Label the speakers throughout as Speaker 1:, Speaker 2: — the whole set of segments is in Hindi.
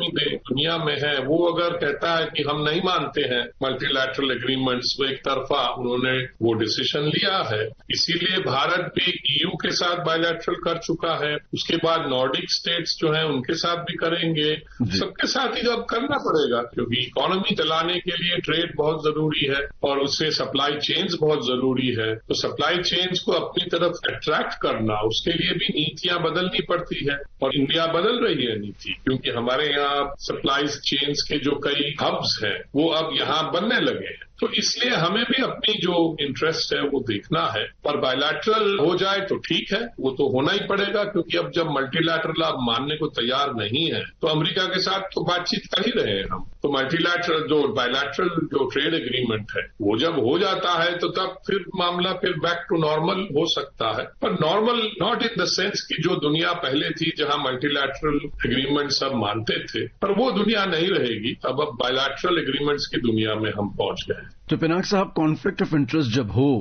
Speaker 1: दुनिया में है वो अगर कहता है कि हम नहीं मानते हैं मल्टीलैटरल एग्रीमेंट्स, वो एक तरफा उन्होंने वो डिसीजन लिया है। इसीलिए भारत भी ईयू के साथ बायलैटरल कर चुका है, उसके बाद नॉर्डिक स्टेट्स जो है उनके साथ भी करेंगे, सबके साथ ही अब करना पड़ेगा क्योंकि इकोनॉमी चलाने के लिए ट्रेड बहुत जरूरी है और उससे सप्लाई चेन्स बहुत जरूरी है। तो सप्लाई चेन्स को अपनी तरफ अट्रैक्ट करना, उसके लिए भी नीतियां बदलनी पड़ती है और इंडिया बदल रही है नीति, क्योंकि हमारे यहाँ सप्लाई चेन्स के जो कई हब्स हैं वो अब यहाँ बनने लगे हैं। तो इसलिए हमें भी अपनी जो इंटरेस्ट है वो देखना है। पर बायलैटरल हो जाए तो ठीक है, वो तो होना ही पड़ेगा क्योंकि अब जब मल्टीलैटरल आप मानने को तैयार नहीं है तो अमेरिका के साथ तो बातचीत कर ही रहे हैं हम। तो मल्टीलैटरल जो बायलैटरल जो ट्रेड एग्रीमेंट है वो जब हो जाता है तो तब फिर मामला फिर बैक टू नॉर्मल हो सकता है। पर normal not in the sense कि जो दुनिया पहले थी जहां मल्टीलैटरल एग्रीमेंट सब मानते थे, पर वो दुनिया नहीं रहेगी। अब बायलैटरल एग्रीमेंट्स की दुनिया में हम पहुंच गए।
Speaker 2: तो पिनाक साहब, कॉन्फ्लिक्ट ऑफ इंटरेस्ट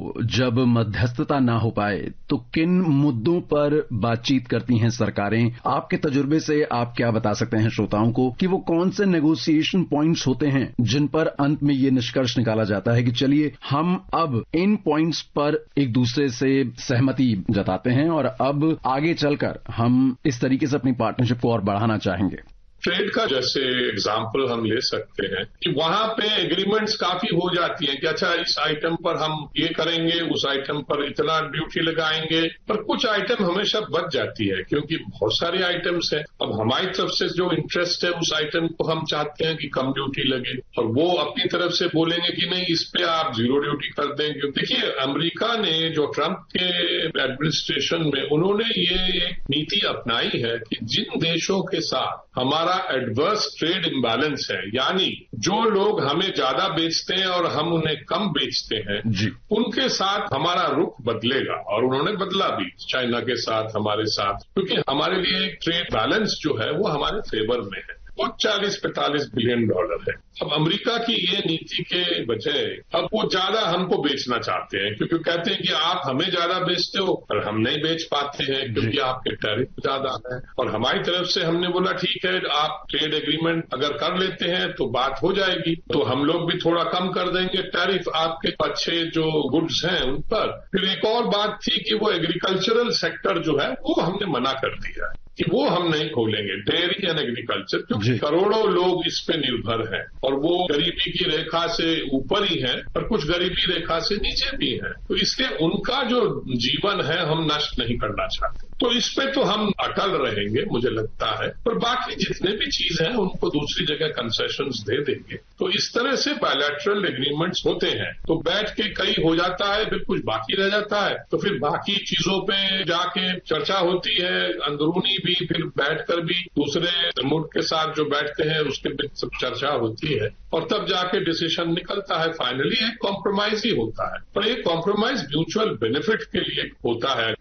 Speaker 2: जब मध्यस्थता ना हो पाए तो किन मुद्दों पर बातचीत करती हैं सरकारें? आपके तजुर्बे से आप क्या बता सकते हैं श्रोताओं को कि वो कौन से नेगोशिएशन पॉइंट्स होते हैं जिन पर अंत में ये निष्कर्ष निकाला जाता है कि चलिए हम अब इन पॉइंट्स पर एक दूसरे से सहमति जताते हैं और अब आगे चलकर हम इस तरीके से अपनी पार्टनरशिप को और बढ़ाना चाहेंगे?
Speaker 1: ट्रेड का जैसे एग्जाम्पल हम ले सकते हैं कि वहां पे एग्रीमेंट्स काफी हो जाती हैं कि अच्छा इस आइटम पर हम ये करेंगे, उस आइटम पर इतना ड्यूटी लगाएंगे, पर कुछ आइटम हमेशा बच जाती है क्योंकि बहुत सारे आइटम्स हैं। अब हमारी तरफ से जो इंटरेस्ट है उस आइटम को हम चाहते हैं कि कम ड्यूटी लगे और वो अपनी तरफ से बोलेंगे कि नहीं इस पे आप जीरो ड्यूटी कर देंगे। देखिए, अमेरिका ने जो ट्रंप के एडमिनिस्ट्रेशन में उन्होंने ये एक नीति अपनाई है कि जिन देशों के साथ हमारा एडवर्स ट्रेड इम्बैलेंस है, यानी जो लोग हमें ज्यादा बेचते हैं और हम उन्हें कम बेचते हैं, उनके साथ हमारा रुख बदलेगा। और उन्होंने बदला भी चाइना के साथ, हमारे साथ, क्योंकि हमारे लिए एक ट्रेड बैलेंस जो है वो हमारे फेवर में है। वो 40-45 बिलियन डॉलर है। अब अमेरिका की ये नीति के बजाय अब वो ज्यादा हमको बेचना चाहते हैं क्योंकि कहते हैं कि आप हमें ज्यादा बेचते हो और हम नहीं बेच पाते हैं क्योंकि आपके टैरिफ ज्यादा है। और हमारी तरफ से हमने बोला ठीक है, आप ट्रेड एग्रीमेंट अगर कर लेते हैं तो बात हो जाएगी, तो हम लोग भी थोड़ा कम कर देंगे टैरिफ आपके अच्छे जो गुड्स हैं उन पर। फिर एक और बात थी कि वो एग्रीकल्चरल सेक्टर जो है वो हमने मना कर दिया है कि वो हम नहीं खोलेंगे, डेयरी एंड एग्रीकल्चर, क्योंकि करोड़ों लोग इस पे निर्भर हैं और वो गरीबी की रेखा से ऊपर ही हैं और कुछ गरीबी रेखा से नीचे भी हैं। तो इसलिए उनका जो जीवन है हम नष्ट नहीं करना चाहते। तो इस पे तो हम अटल रहेंगे मुझे लगता है, पर बाकी जितने भी चीज हैं उनको दूसरी जगह कंसेशंस दे देंगे। तो इस तरह से बायलैटरल एग्रीमेंट्स होते हैं। तो बैठ के कई हो जाता है, फिर कुछ बाकी रह जाता है, तो फिर बाकी चीजों पे जाके चर्चा होती है, अंदरूनी भी, फिर बैठकर भी दूसरे मुल्क के साथ जो बैठते हैं उसके भी सब चर्चा होती है और तब जाके डिसीजन निकलता है। फाइनली एक कॉम्प्रोमाइज ही होता है, पर एक कॉम्प्रोमाइज म्यूचुअल बेनिफिट के लिए होता है।